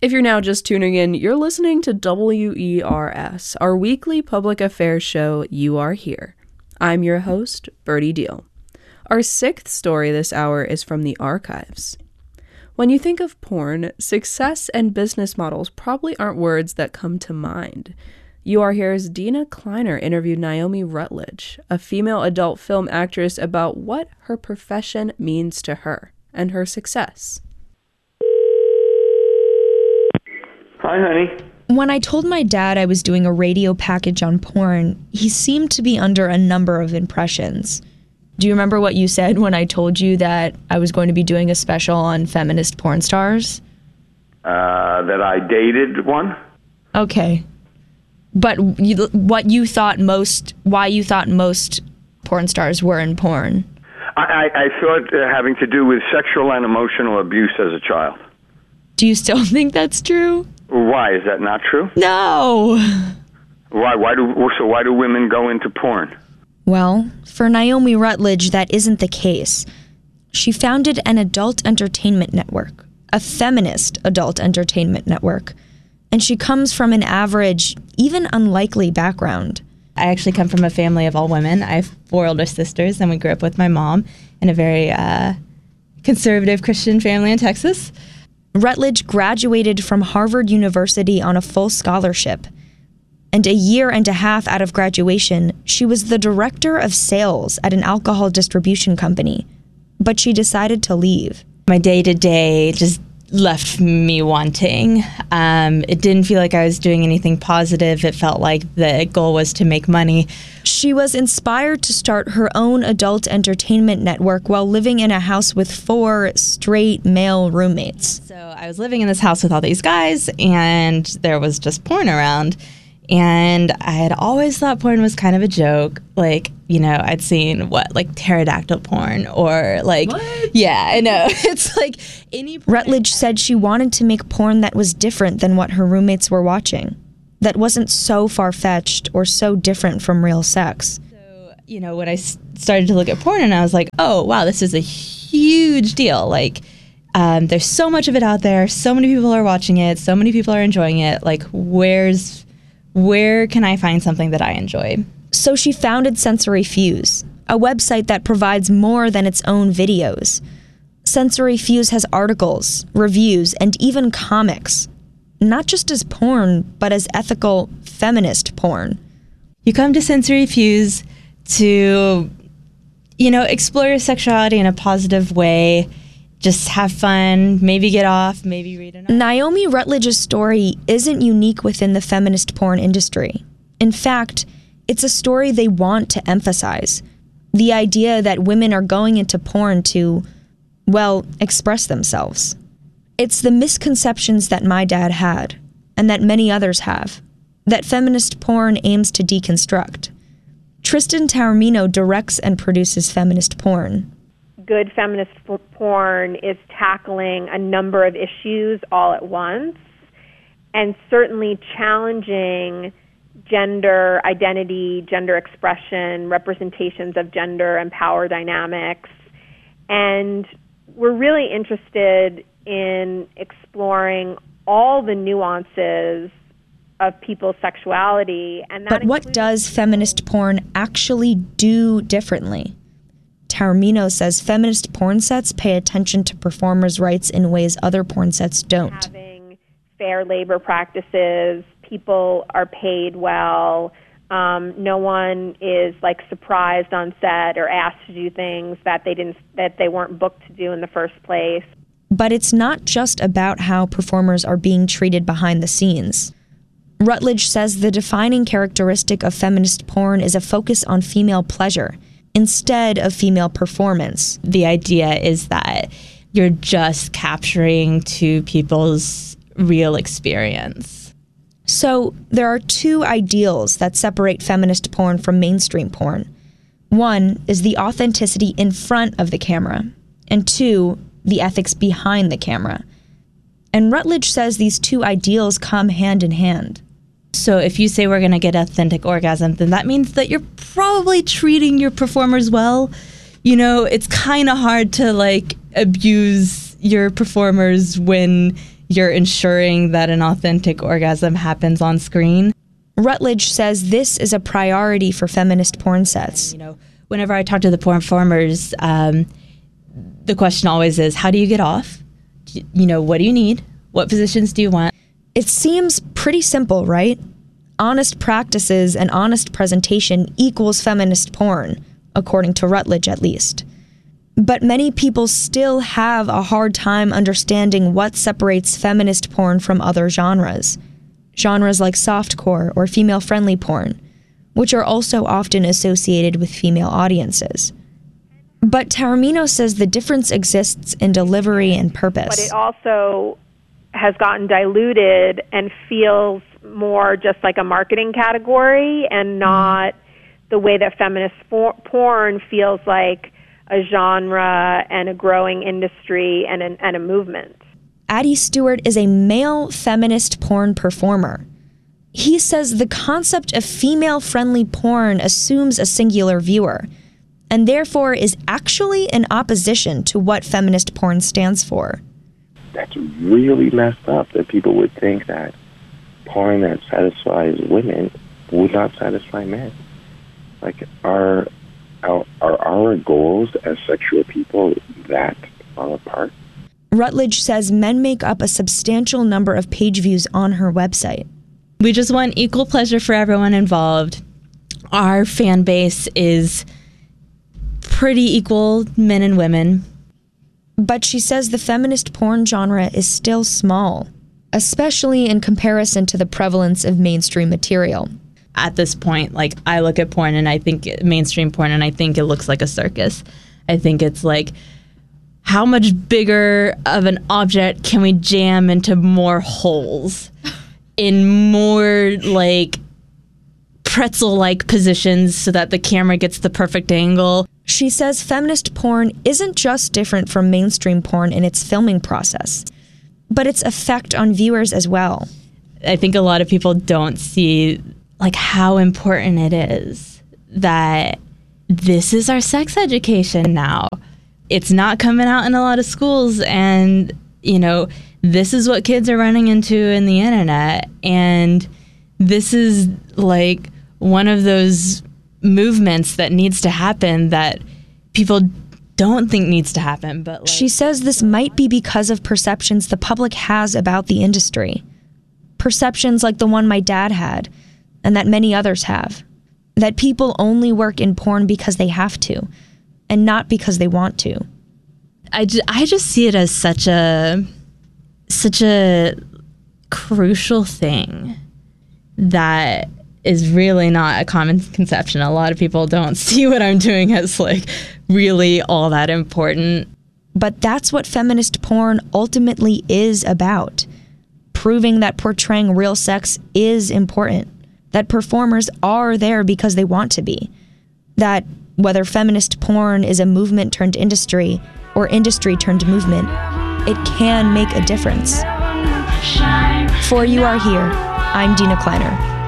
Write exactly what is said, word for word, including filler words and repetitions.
If you're now just tuning in, you're listening to W E R S, our weekly public affairs show, You Are Here. I'm your host, Birdie Deal. Our sixth story this hour is from the archives. When you think of porn, success and business models probably aren't words that come to mind. You Are Here's Dina Kleiner interviewed Naomi Rutledge, a female adult film actress, about what her profession means to her and her success. Hi, honey. When I told my dad I was doing a radio package on porn, he seemed to be under a number of impressions. Do you remember what you said when I told you that I was going to be doing a special on feminist porn stars? Uh, that I dated one? Okay. But you, what you thought most, why you thought most porn stars were in porn? I, I, I thought uh, having to do with sexual and emotional abuse as a child. Do you still think that's true? Why? Is that not true? No. Why? Why do so? Why do women go into porn? Well, for Naomi Rutledge, that isn't the case. She founded an adult entertainment network, a feminist adult entertainment network, and she comes from an average, even unlikely background. I actually come from a family of all women. I have four older sisters, and we grew up with my mom in a very uh, conservative Christian family in Texas. Rutledge graduated from Harvard University on a full scholarship. And a year and a half out of graduation, she was the director of sales at an alcohol distribution company. But she decided to leave. My day-to-day just left me wanting. Um, it didn't feel like I was doing anything positive. It felt like the goal was to make money. She was inspired to start her own adult entertainment network while living in a house with four straight male roommates. So I was living in this house with all these guys, and there was just porn around. And I had always thought porn was kind of a joke. Like, you know, I'd seen, what, like pterodactyl porn or like... What? Yeah, I know. It's like any... Rutledge said she wanted to make porn that was different than what her roommates were watching. That wasn't so far-fetched or so different from real sex. So, you know, when I started to look at porn, and I was like, oh, wow, this is a huge deal. Like, um, there's so much of it out there. So many people are watching it. So many people are enjoying it. Like, where's... Where can I find something that I enjoy? So she founded Sensory Fuse, a website that provides more than its own videos. Sensory Fuse has articles, reviews, and even comics. Not just as porn, but as ethical, feminist porn. You come to Sensory Fuse to, you know, explore your sexuality in a positive way. Just have fun, maybe get off, maybe read an article. Naomi Rutledge's story isn't unique within the feminist porn industry. In fact, it's a story they want to emphasize. The idea that women are going into porn to, well, express themselves. It's the misconceptions that my dad had, and that many others have, that feminist porn aims to deconstruct. Tristan Taormino directs and produces feminist porn. Good feminist porn is tackling a number of issues all at once, and certainly challenging gender identity, gender expression, representations of gender and power dynamics. And we're really interested in exploring all the nuances of people's sexuality. And that but what does feminist porn actually do differently? Taormino says feminist porn sets pay attention to performers' rights in ways other porn sets don't. Having fair labor practices, people are paid well, um, no one is like surprised on set or asked to do things that they didn't, that they weren't booked to do in the first place. But it's not just about how performers are being treated behind the scenes. Rutledge says the defining characteristic of feminist porn is a focus on female pleasure instead of female performance. The idea is that you're just capturing two people's real experience. So there are two ideals that separate feminist porn from mainstream porn. One is the authenticity in front of the camera, and two, the ethics behind the camera. And Rutledge says these two ideals come hand in hand. So if you say we're going to get authentic orgasm, then that means that you're probably treating your performers well. You know, it's kind of hard to like abuse your performers when you're ensuring that an authentic orgasm happens on screen. Rutledge says this is a priority for feminist porn sets. You know, whenever I talk to the porn performers, um, the question always is, how do you get off? You know, what do you need? What positions do you want? It seems pretty simple, right? Honest practices and honest presentation equals feminist porn, according to Rutledge at least. But many people still have a hard time understanding what separates feminist porn from other genres. Genres like softcore or female-friendly porn, which are also often associated with female audiences. But Taormino says the difference exists in delivery and purpose. But it also has gotten diluted and feels more just like a marketing category and not the way that feminist for- porn feels like a genre and a growing industry and, an, and a movement. Addie Stewart is a male feminist porn performer. He says the concept of female-friendly porn assumes a singular viewer, and therefore is actually in opposition to what feminist porn stands for. That's really messed up that people would think that porn that satisfies women would not satisfy men. Like, are, are, are our goals as sexual people that far apart? Rutledge says men make up a substantial number of page views on her website. We just want equal pleasure for everyone involved. Our fan base is pretty equal, men and women. But she says the feminist porn genre is still small, especially in comparison to the prevalence of mainstream material. At this point, like, I look at porn and I think mainstream porn and I think it looks like a circus. I think it's like, how much bigger of an object can we jam into more holes in more like pretzel-like positions so that the camera gets the perfect angle? She says feminist porn isn't just different from mainstream porn in its filming process, but its effect on viewers as well. I think a lot of people don't see like how important it is that this is our sex education now. It's not coming out in a lot of schools, and, you know, this is what kids are running into in the internet, and this is like one of those movements that needs to happen that people don't think needs to happen. But like, she says this might be because of perceptions the public has about the industry. Perceptions like the one my dad had, and that many others have. That people only work in porn because they have to, and not because they want to. I, ju- I just see it as such a such a crucial thing that is really not a common conception. A lot of people don't see what I'm doing as like really all that important. But that's what feminist porn ultimately is about. Proving that portraying real sex is important. That performers are there because they want to be. That whether feminist porn is a movement turned industry or industry turned movement, it can make a difference. For You Are Here, I'm Dina Kleiner.